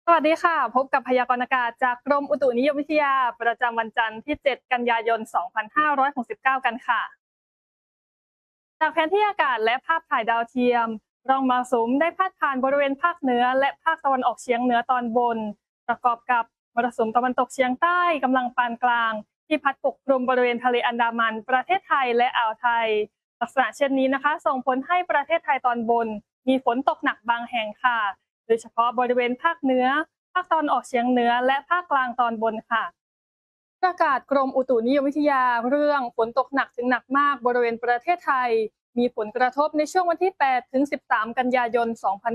สวัสดีค่ะพบกับพยากรณ์อากาศจากกรมอุตุนิยมวิทยาประจำวันจันทร์ที่ 7 กันยายน 2569 กันค่ะจากแผนที่อากาศและภาพถ่ายดาวเทียมร่องมรสุมได้พาดผ่านบริเวณภาคเหนือและภาคตะวันออกเฉียงเหนือตอนบนประกอบกับมรสุมตะวันตกเฉียงใต้กำลังปานกลางที่พัดปกคลุมบริเวณทะเลอันดามันประเทศไทยและอ่าวไทยลักษณะเช่นนี้นะคะส่งผลให้ประเทศไทยตอนบนมีฝนตกหนักบางแห่งค่ะโดยเฉพาะบริเวณภาคเหนือ ภาคตอนออกเฉียงเหนือและภาคกลางตอนบนค่ะประกาศกรมอุตุนิยมวิทยาเรื่องฝนตกหนักถึงหนักมากบริเวณประเทศไทยมีผลกระทบในช่วงวันที่ 8 ถึง 13 กันยายน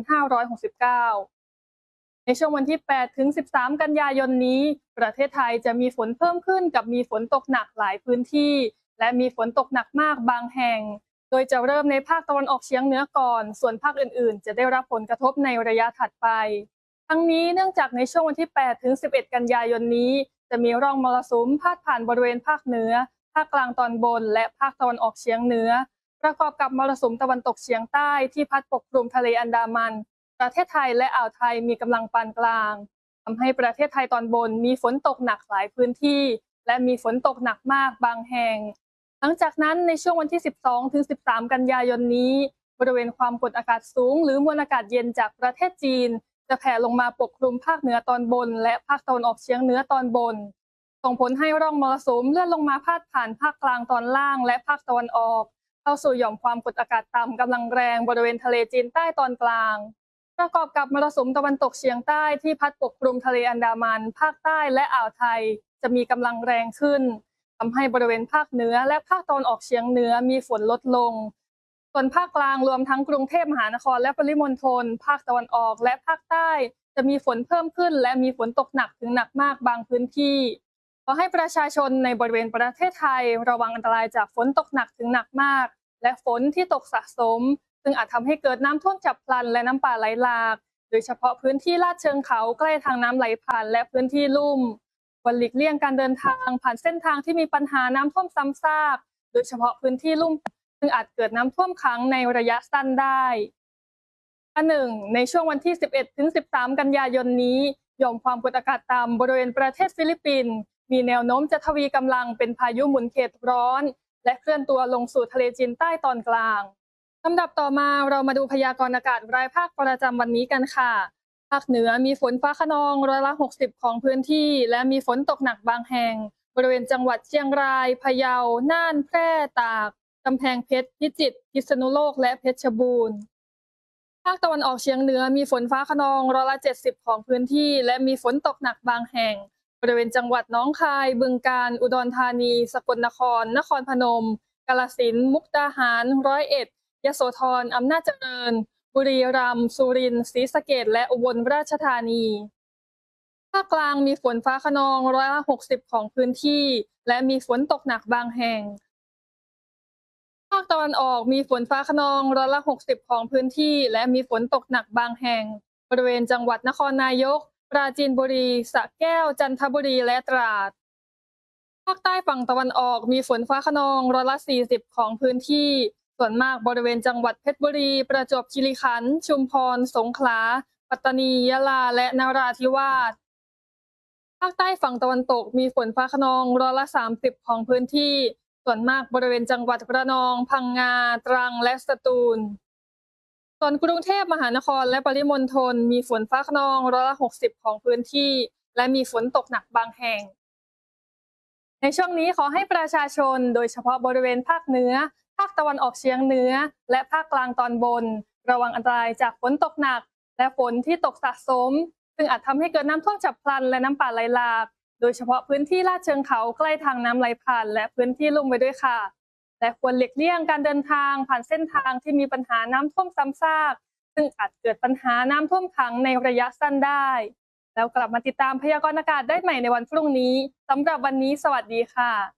2569ในช่วงวันที่ 8 ถึง 13 กันยายนนี้ประเทศไทยจะมีฝนเพิ่มขึ้นกับมีฝนตกหนักหลายพื้นที่และมีฝนตกหนักมากบางแห่งโดยจะเริ่มในภาคตะวันออกเฉียงเหนือก่อนส่วนภาคอื่นๆจะได้รับผลกระทบในระยะถัดไป ทั้งนี้เนื่องจากในช่วงวันที่ 8 ถึง 11 กันยายนนี้จะมีร่องมรสุมพาดผ่านบริเวณภาคเหนือ ภาคกลางตอนบน และภาคตะวันออกเฉียงเหนือ ประกอบกับมรสุมตะวันตกเฉียงใต้ที่พัดปกคลุมทะเลอันดามัน ประเทศไทยและอ่าวไทยมีกำลังปานกลางทำให้ประเทศไทยตอนบนมีฝนตกหนักหลายพื้นที่ และมีฝนตกหนักมากบางแห่ง หลังจากนั้นในช่วงวันที่ 12 ถึง 13 กันยายนนี้บริเวณความกดอากาศสูงหรือมวลอากาศเย็นจากประเทศจีน จะแผ่ลงมาปกคลุมภาคเหนือตอนบนและภาคตะวันออกเฉียงเหนือตอนบนส่งผลให้ร่องมรสุมเลื่อนลงมาพาดผ่านภาคกลางตอนล่างและภาคตะวันออกเข้าสู่หย่อมความกดอากาศต่ำกำลังแรงบริเวณทะเลจีนใต้ตอนกลางประกอบกับมรสุมตะวันตกเฉียงใต้ที่พัดปกคลุมทะเลอันดามันภาคใต้และอ่าวไทยจะมีกำลังแรงขึ้นทำให้บริเวณภาคเหนือและภาคตะวันออกเฉียงเหนือมีฝนลดลง ส่วนภาคกลางรวมทั้งกรุงเทพมหานครและปริมณฑลภาคตะวันออกและภาคใต้จะมีฝนเพิ่มขึ้นและมีฝนตกหนักถึงหนักมากบางพื้นที่ขอให้ประชาชนในบริเวณประเทศไทยระวังอันตรายจากฝนตกหนักถึงหนักมากและฝนที่ตกสะสมซึ่งอาจทำให้เกิดน้ำท่วมฉับพลันและน้ำป่าไหลหลากโดยเฉพาะพื้นที่ลาดเชิงเขาใกล้ทางน้ำไหลผ่านและพื้นที่ลุ่มควรหลีกเลี่ยงการเดินทางผ่านเส้นทางที่มีปัญหาน้ำท่วมซ้ำซากโดยเฉพาะพื้นที่ลุ่ม ซึ่งอาจเกิดน้ำท่วมขังในระยะสั้นได้อันหนึ่งในช่วงวันที่ 11 ถึง 13 กันยายนนี้หย่อมความกดอากาศต่ำบริเวณประเทศฟิลิปปินส์มีแนวโน้มจะทวีกำลังเป็นพายุหมุนเขตร้อนและเคลื่อนตัวลงสู่ทะเลจีนใต้ตอนกลางลำดับต่อมาเรามาดูพยากรณ์อากาศรายภาคประจำวันนี้กันค่ะภาคเหนือมีฝนฟ้าคะนองร้อยละ 60 ของพื้นที่และมีฝนตกหนักบางแห่งบริเวณจังหวัดเชียงรายพะเยาน่านแพร่ตาก กำแพงเพชร พิจิตร พิษณุโลก และเพชรบูรณ์ ภาคตะวันออกเฉียงเหนือมีฝนฟ้าคะนองร้อยละ 70 ของพื้นที่และมีฝนตกหนักบางแห่งบริเวณจังหวัดหนองคาย บึงกาฬ อุดรธานี สกลนคร นครพนม กาฬสินธุ์ มุกดาหาร ร้อยเอ็ด ยโสธร อำนาจเจริญ บุรีรัมย์ สุรินทร์ ศรีสะเกษและอุบลราชธานี ภาคกลางมีฝนฟ้าคะนองร้อยละ 60 ของพื้นที่และมีฝนตกหนักบางแห่ง ภาคตะวันออกมีฝนฟ้าคะนองร้อยละ 60 ของพื้นที่และมีฝนตกหนักบางแห่งบริเวณจังหวัดนครนายก ปราจีนบุรี สระแก้ว จันทบุรี และตราด ภาคใต้ฝั่งตะวันออกมีฝนฟ้าคะนองร้อยละ 40 ของพื้นที่ ส่วนมากบริเวณจังหวัดเพชรบุรี ประจวบคีรีขันธ์ ชุมพร สงขลา ปัตตานี ยะลา และนราธิวาส ภาคใต้ฝั่งตะวันตกมีฝนฟ้าคะนองร้อยละ 30 ของพื้นที่ ส่วนมากบริเวณจังหวัดระนอง พังงา ตรัง และสตูล ส่วนกรุงเทพมหานครและปริมณฑลมีฝนฟ้าคะนองร้อยละ 60 ของพื้นที่ และมีฝนตกหนักบางแห่ง ในช่วงนี้ขอให้ประชาชนโดยเฉพาะบริเวณภาคเหนือ ภาคตะวันออกเฉียงเหนือ และภาคกลางตอนบน ระวังอันตรายจากฝนตกหนักและฝนที่ตกสะสม ซึ่งอาจทำให้เกิดน้ำท่วมฉับพลันและน้ำป่าไหลหลาก โดยเฉพาะพื้นที่ลาดเชิงเขาใกล้ทางน้ำไหลผ่านและพื้นที่ลุ่มไว้ด้วยค่ะ และควรหลีกเลี่ยงการเดินทางผ่านเส้นทางที่มีปัญหาน้ำท่วมซ้ำซาก ซึ่งอาจเกิดปัญหาน้ำท่วมขังในระยะสั้นได้ แล้วกลับมาติดตามพยากรณ์อากาศได้ใหม่ในวันพรุ่งนี้ สำหรับวันนี้สวัสดีค่ะ